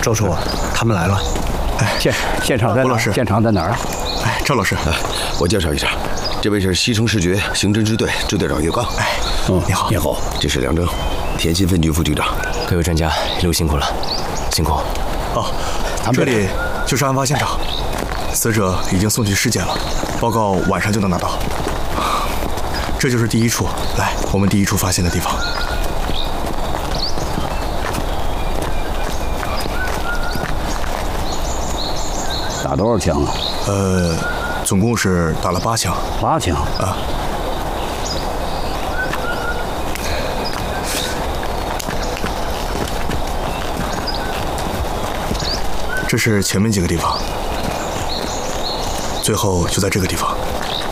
周叔，他们来了。 现场在哪儿？现场在哪儿啊？ 哎，赵老师， 我介绍一下，这位是西城市局刑侦支队支队长岳刚。 哎，你好， 你好。 这是梁征，田心分局副局长。 各位专家一路辛苦了，辛苦。 哦，这里就是案发现场，死者已经送去尸检了，报告晚上就能拿到。这就是第一处，来，我们第一处发现的地方。 打多少枪啊？ 总共是打了8枪。 8枪啊。这是前面几个地方，最后就在这个地方。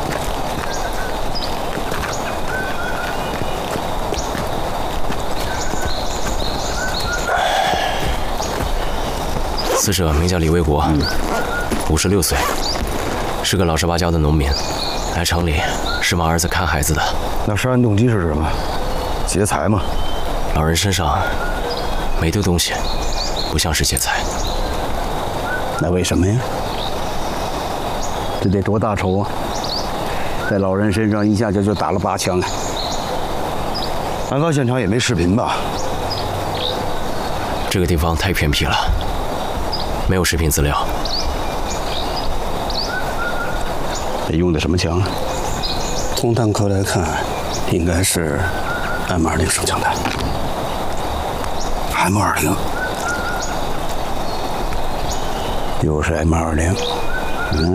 死者名叫李卫国，56岁，是个老实巴交的农民，来城里是帮儿子看孩子的。 那杀人动机是什么？劫财吗？ 老人身上没丢东西，不像是劫财。 那为什么呀？这得多大仇啊！在老人身上一下就打了8枪啊！ 案发现场也没视频吧？ 这个地方太偏僻了，没有视频资料。 这用的什么枪啊？ 从弹壳来看，应该是 M20手枪弹。M20， 又是 M20。